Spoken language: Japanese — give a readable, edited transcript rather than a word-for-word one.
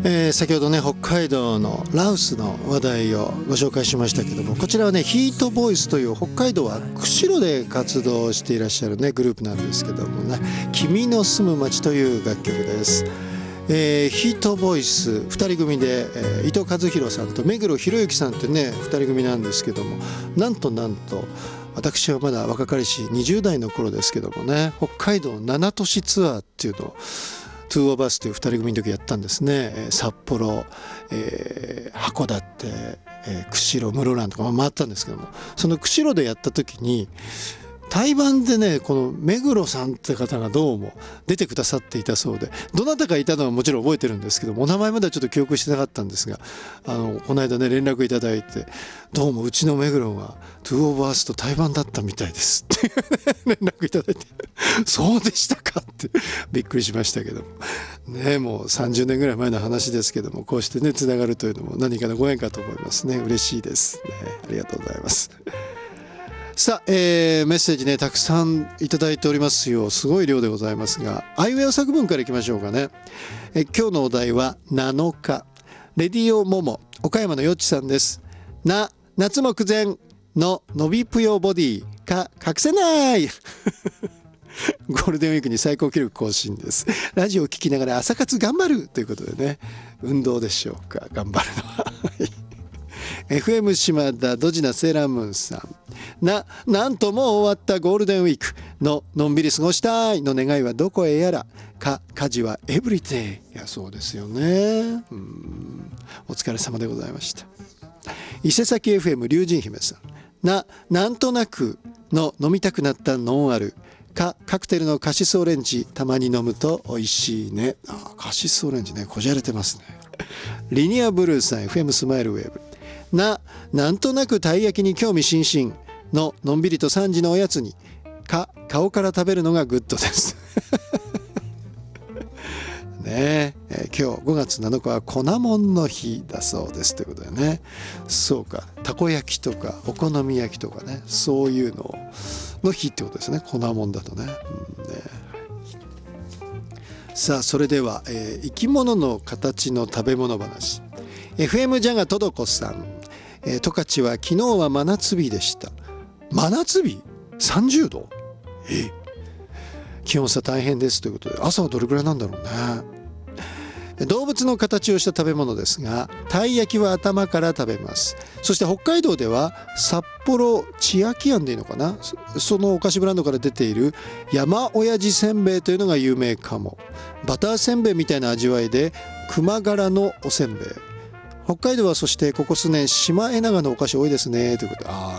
先ほどね、北海道の羅臼の話題をご紹介しましたけども、こちらはね、ヒートボイスという北海道は釧路で活動していらっしゃるねグループなんですけどもね、君の住む町という楽曲です。ヒートボイス2人組で、伊藤和弘さんと目黒博之さんってね2人組なんですけども、なんと私はまだ若かりし20代の頃ですけどもね、北海道7都市ツアーっていうのをトゥーオーバースという2人組の時やったんですね。札幌、函館、釧路、室蘭とか回ったんですけども、その釧路でやった時に対バンでね、この目黒さんって方がどうも出てくださっていたそうで、どなたかいたのはもちろん覚えてるんですけども、お名前まではちょっと記憶してなかったんですが、この間ね連絡いただいて、どうもうちの目黒がトゥーオーバースと対バンだったみたいですって連絡いただいてそうでしたかってびっくりしましたけどもね、もう30年ぐらい前の話ですけども、こうしてねつながるというのも何かのご縁かと思いますね。嬉しいですね。ありがとうございます。さあ、メッセージねたくさんいただいておりますよ。すごい量でございますが、あいうえお作文からいきましょうかね。今日のお題は7日、レディオモモ、岡山のよっちさんです。夏目前ののびぷよボディか隠せないゴールデンウィークに最高記録更新です。ラジオを聞きながら朝活頑張るということでね、運動でしょうか、頑張るのはFM 島田ドジなセーラームーンさん、なんともう終わったゴールデンウィークのんびり過ごしたいの願いはどこへやら家事はエブリデイ。いやそうですよね。お疲れ様でございました。伊勢崎 FM 龍神姫さん、なんとなくの飲みたくなったノンアルカクテルのカシスオレンジたまに飲むと美味しいね。カシスオレンジね、こじゃれてますね。リニアブルーさん FM スマイルウェーブ、なんとなくたい焼きに興味津々のんびりと3時のおやつに顔から食べるのがグッドですねえ、今日5月7日は粉もんの日だそうですということでね。そうか、たこ焼きとかお好み焼きとかね、そういうの日ってことですね、粉もんだとね。さあそれでは、生き物の形の食べ物話。 FM ジャガトドコさん、十勝は昨日は真夏日でした。真夏日30度、気温差大変ですということで、朝はどれくらいなんだろうね。動物の形をした食べ物ですが、たい焼きは頭から食べます。そして北海道では札幌千秋庵でいいのかな、そのお菓子ブランドから出ている山親父せんべいというのが有名かも。バターせんべいみたいな味わいで熊柄のおせんべい。北海道はそしてここ数年シマエナガのお菓子多いですねということで、